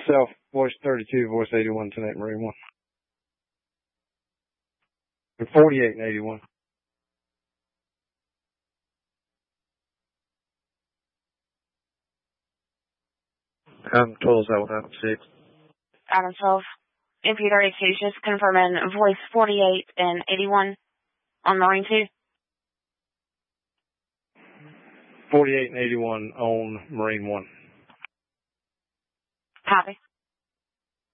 Self, voice 32, voice 81, tonight, Marine 1. 48 and 81. Adam 12, is that what happened? 6. Adam 12. MP32, just confirming voice 48 and 81 on Marine 2. 48 and 81 on Marine 1. Copy.